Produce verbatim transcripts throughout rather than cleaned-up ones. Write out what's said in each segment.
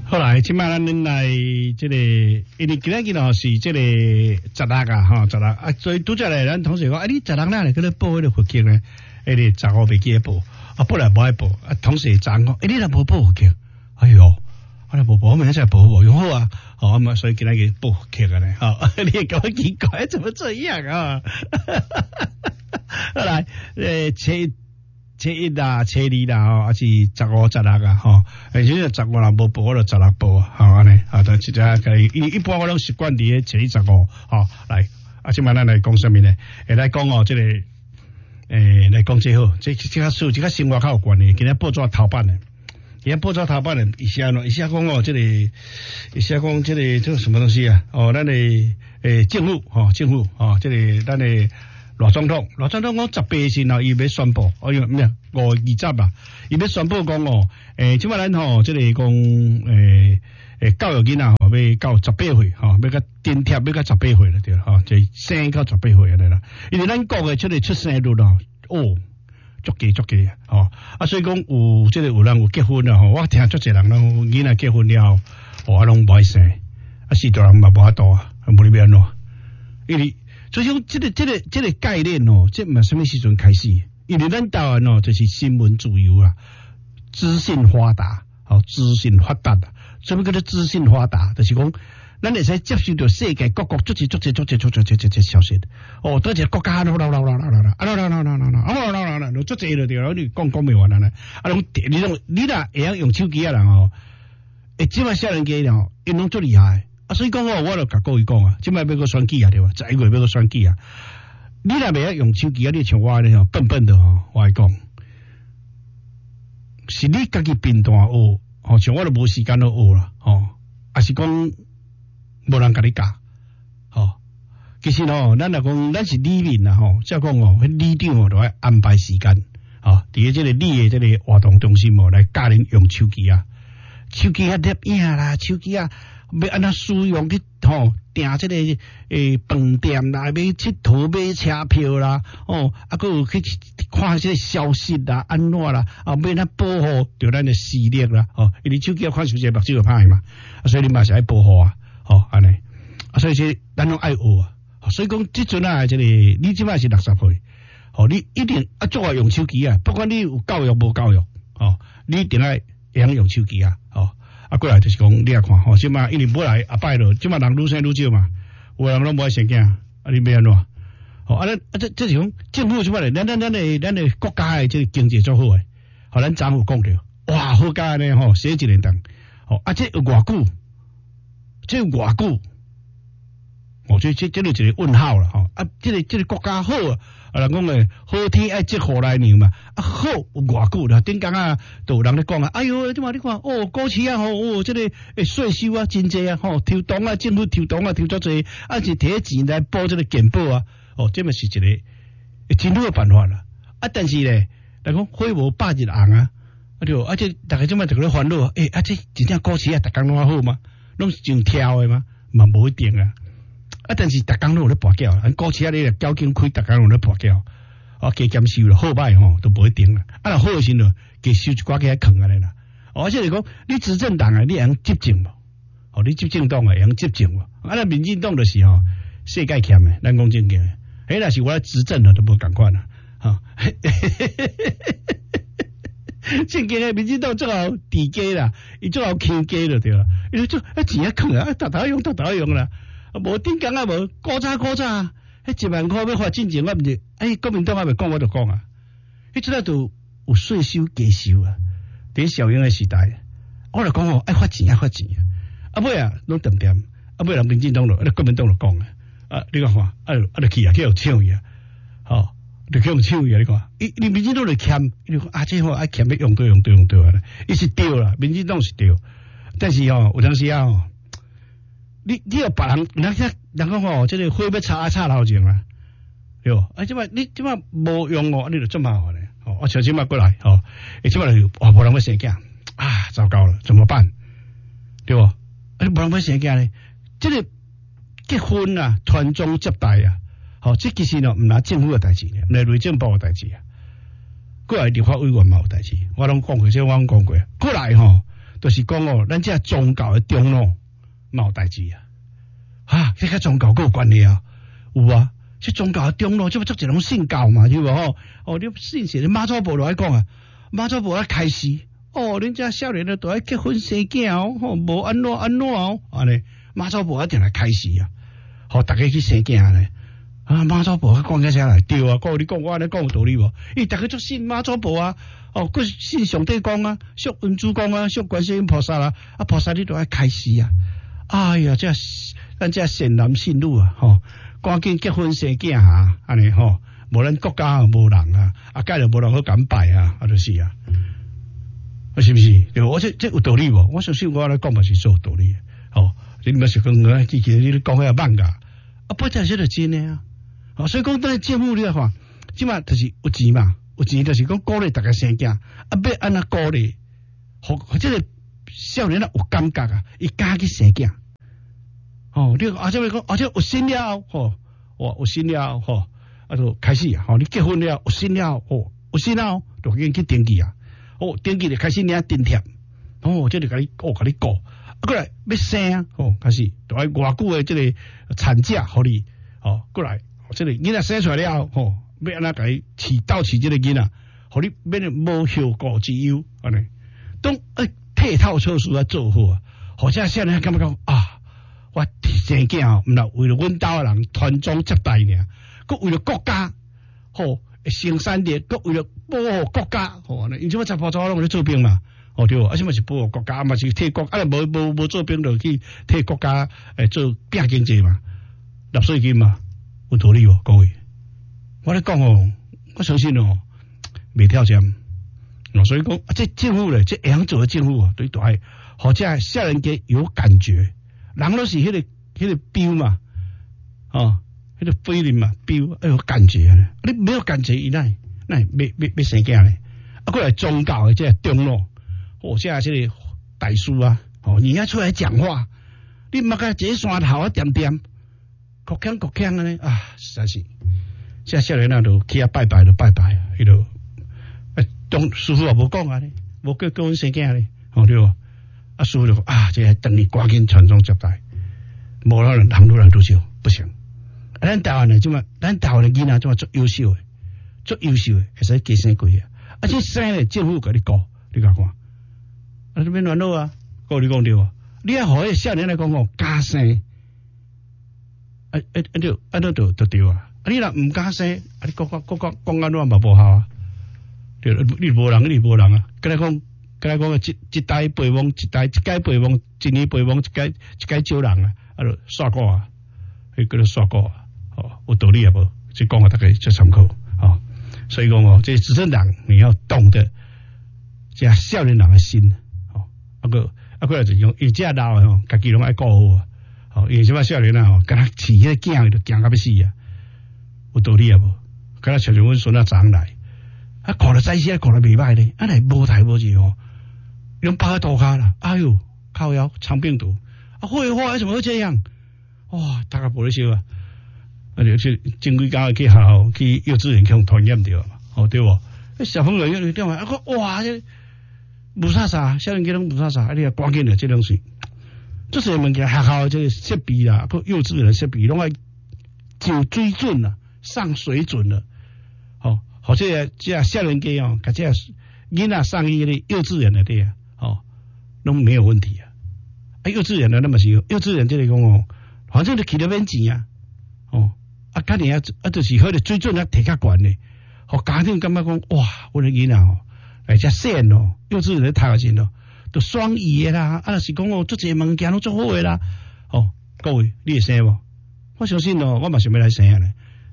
好来，今摆咱恁来这个，因为今仔日哦是这个十六啊，吼十六啊，所以拄则来咱同事讲，啊，你十六哪来去咧报迄个户口呢？哎，你十五袂记咧报，啊，本来无爱报，啊，同事昨讲，哎，你若无报户口，哎哟，我若无报，我明仔再报无用好啊，好嘛，所以今仔日报户口啊咧，好，你也感觉奇怪，怎么这样啊？好来，呃，切。初一啦，初二啦，吼，还是十五、十六啊，吼，诶，就是十五啦，无报我就十六报啊，吼，安尼，啊，就即只个，一一般我拢习惯伫咧初一十五，吼，来，啊，即摆咱来讲啥物呢？诶，来讲哦，即、這个，诶，来讲最好，即即个数，即个生活较有关系，今日报纸头版的，今日报纸头版的，一下喏，一下讲哦，即、這个，一下讲即、這個，这个什么东西啊？哦，咱诶，诶，政府，吼，政府，吼，即、這个，咱诶。罗总统，罗总统讲十八时后，伊要宣布，哎呦咩？五月二十啊，伊要宣布讲哦，诶，即摆咱吼，即个讲诶诶，教育囡仔吼，要到十八岁，吼，要甲津贴要到十八岁了对啦，吼，就生到十八岁啊啦。因为咱国嘅出嚟出生率咯，哦，足低足低啊，吼，啊，所以讲有即个有人有结婚啊，吼，我聽足濟人咯，囡仔結婚了，哦，啊，攏唔愛生，啊，是大人嘛無法度啊，無哩變咯，因為。所以講，這個、這個、這個概念哦，這唔係什麼時陣開始？因為咱台灣哦，就是新聞自由啊，資訊發達，好資訊發達啊。什麼叫做資訊發達？就是講，咱會使接受到世界各國足濟足濟足濟足濟足濟消息。哦，多一個國家啦啦啦啦啦啦，啊啦啦啦啦啦啦，啊啦啦啦啦，足濟了對啦，你講講未完啦。啊，攏你攏你若會曉用手機啊人哦，誒，即擺少年家哦，因攏足厲害。啊，所以講我我就甲各位講啊，即擺要個選舉啊對吧？十一月要個選舉啊，你若袂曉用手機啊，你像我呢笨笨的吼，我來講，是你家己頻段學，吼像我都無時間去學啦，吼，還是講無人甲你教，吼，其實吼，咱來講，咱是里面啊，吼，即係講哦，里長哦，就愛安排時間，吼，佇個即個里嘅即個活動中心哦，來教恁用手機啊，手機啊攝影啦，手機啊。要安怎使用去吼訂即個誒飯店啦，要佚佗買車票啦，哦，啊，佫有去看即個消息啦，安怎啦，啊，要咱保護着咱誒視力啦，哦，因為手機看手機目睭就歹嘛，啊，所以你嘛是愛保護啊，哦，安尼，啊，所以說咱攏愛學啊，所以講即陣啊，即個你即擺是六十歲，哦，你一定啊做啊用手機啊，不管你有教育無教育，哦，你一定愛會曉用手機啊，哦。啊，過來就是講，你也看吼，即嘛，因為本來阿拜咯，即嘛人愈生愈少嘛，有人攏無愛生囝，啊，你要安怎？吼，啊，咱啊，這這是講政府即擺咧，咱咱咱誒咱誒國家誒即個經濟做好誒，互咱政府講着，哇，好佳呢吼，寫一年檔，吼，啊，這有偌久，這有偌久，哦，這這這個一個問號啦，吼，啊，這個這個國家好啊。啊，人講誒，好天愛積雨來年嘛，啊好有偌久啦，頂講啊，都有人咧講啊，哎喲，即嘛你看，哦，股市啊，吼，哦，即、這個誒稅收啊，真濟啊，吼，抽動啊，政府抽動啊，抽足濟，啊是摕錢來補即個健保啊，哦，這嘛是一個真好嘅辦法啦。啊，但是咧，人講火無百日紅啊，啊對，啊即大家即嘛就咧煩惱，誒，啊即真正股市啊，逐工攏好嘛，攏是真挑誒嘛，嘛無一定啊。啊！但是逐工都有咧跋筊，咱股市啊，你交金開，逐工有咧跋筊，啊，加減收咯，好歹吼都無一定啦。啊，若好嘅時候，加收一寡加坑安尼啦。而且嚟講，你執政黨啊，你會用執政無？哦，你執政黨啊，會用執政無？啊，咱民進黨就是吼世界欠嘅，咱講正經嘅。迄若是我執政啊，都無共款啦。嚇，正經嘅民進黨最好地基啦，伊最好傾基就對啦。伊做啊錢啊坑啊，逐頭用逐頭用啦。無頂講啊，無古早古早，迄一萬塊要發進前，我毋是，哎，國民黨還未講，我就講啊，迄陣都有稅收加收啊，喺小英嘅時代，我就講哦，愛發錢愛發錢啊，啊尾啊，攏掂掂，啊尾人民進黨咯，啊國民黨就講啊，啊你講看，啊啊就去啊，去用搶伊啊，吼，就去用搶伊啊，你講，伊你民進黨就欠，你講啊，這好愛欠要用對用對用對啊，伊是對啦，民進黨是對，但是哦，有當時啊哦。你你有別人，人家人講吼，即個火要插啊插頭前啊，對無？啊，即擺你即擺無用哦，你就做麻煩咧。哦，我像即擺過來，哦，誒，即擺就哇，無人要生囝啊，糟糕了，怎麼辦？對無？啊，無人要生囝咧，即個結婚啊，傳宗接代啊，吼，即其實呢，毋係政府嘅代志，唔係內政部嘅代志啊。過來立法委員嘛有代志，我攏講過，即我攏講過。過來吼， 就是讲哦，咱这宗教的中路嘛有代志啊，哈，这个宗教有关系啊，有啊，这宗教的中路，这不做一种信教嘛，对不吼？哦，你信邪，马祖婆来讲啊，马祖婆来开始，哦，恁这少年的都爱结婚生囝哦，吼，无安怎安怎哦，安尼马祖婆一定来开始啊，好，大家去生囝咧。啊，马祖婆讲起啥来？对啊，讲你讲我安尼讲有道理无？伊大家都信马祖婆啊，哦，佮信上帝公啊，信恩主公啊，信观世音菩萨啦，啊，菩萨你都爱开始啊！哎呀，这咱这善男信女啊，吼、哦，赶紧结婚生囝啊，安尼吼，无咱国家无人啊，啊，介就无人好敢拜啊，啊，就是啊，啊，是不是？对，我这这有道理无？我相信我来讲嘛是做有道理的，哦，你毋是讲我之前你讲遐慢噶，啊，不这是就真的啊。哦，所以讲，咱政府你话，即嘛就是有钱嘛，有钱就是讲鼓励大家生囝，啊，要安怎鼓励，互互这个少年啊有感觉啊，伊敢去生囝。哦，你啊，这位讲，而且有心了，吼，哇，有心了，吼，啊，就开始啊，吼，你结婚了，有心了，哦，有心了，就已经去登记啊，哦，登记就开始领津贴，哦，这就甲你，哦，甲你顾，啊，过来要生啊，哦，开始，就爱偌久的这个产假，互你，哦，过来。这个囡仔生出来了，吼、哦，要安怎甲伊饲斗饲这个囡仔，互你免得无后顾之忧，安尼，当诶配套措施啊做好啊，或者少年感觉讲啊，我生囝哦，毋是为了阮兜的人传宗接代尔，佮为了国家，吼、哦，生产力，佮为了保护国家，吼、哦，因为什么查甫仔拢咧做兵嘛，哦对，啊什么是保护国家，嘛是替国，啊无无无做兵就去替国家诶做拼经济嘛，纳税金嘛。有道理哦，各位，我咧讲哦，我相信哦，未跳针，哦，所以讲啊，这政府咧，这会晓做的政府啊，对大，或者少年家有感觉，人都是迄、那个迄、那个标嘛，哦，迄、那个菲林嘛，标要有感觉啊，你没有感觉，伊那那没没没生囝咧，啊，过来宗教的这中路，或者这个大师啊，哦，你要出来讲话，你莫个坐山头啊，点点。国强国强呢啊，实在是，现在少年啊，都去啊拜拜就拜拜啊，迄度，诶，当师傅也无讲啊咧，无叫叫阮生囝咧，哦对无？啊师傅就啊，这等你赶紧传宗接代，无可能人愈来愈少，不行。啊，咱台湾呢，即嘛，咱台湾的囡仔即嘛足优秀诶，足优秀诶，会使加生几个，而且生咧政府甲你教，你甲看，啊这边乱闹啊，讲你讲对无？你要互迄少年来讲哦，加生。啊啊啊！就啊都就就对啊！啊你若唔敢生，啊你国国国国讲安怎嘛无效啊？对，你无人，你无人啊！跟来讲，跟来讲，一一代培养，一代一届培养，一年培养，一届一届招人啊！啊，就刷过啊，迄个刷过啊！哦，有道理啊无？即讲啊，大家做参考哦。所以讲哦，这执政党你要懂得这少年人的心哦。啊个啊个就用伊这老的吼，家己拢爱顾好啊。哦，因为什么少年啊？吼，敢若饲迄个囝就惊到要死啊！有道理啊无？敢若像像阮孙仔昨来，啊，看了早时看了袂歹咧，啊来无代无志哦，用趴在涂骹啦，哎呦，靠腰肠病毒，啊，绘画为什么会这样？哇，大家无咧笑啊！啊，就是前几工去学校去幼稚园去传染着嘛，哦对无？小朋友有点啊，啊哇，这无啥啥，少年家拢无啥啥，啊，你啊赶紧的这东西。这些物件学校这个设备啦，个幼稚园设备拢爱就水准啦，上水准了。哦，或者这少年家哦，甲这囡仔上伊个幼稚园的对啊，哦，拢没有问题啊。啊，幼稚园的那么是幼稚园这里讲哦，反正就起得免钱啊，哦，啊，肯定啊，啊，就是迄个水准啊提较悬咧，互家庭感觉讲哇，我的囡仔哦，来遮细哦，幼稚园的读时哦。就双语的啦，啊是讲哦，做这物件拢做好的啦。哦，各位，你会生无？我相信哦，我嘛想要来生啊咧。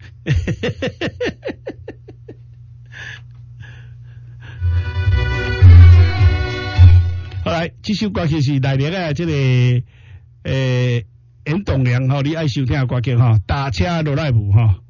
后来，这首歌曲是内面的这个诶，严栋梁吼，你爱收听的歌曲吼，打车落来舞吼。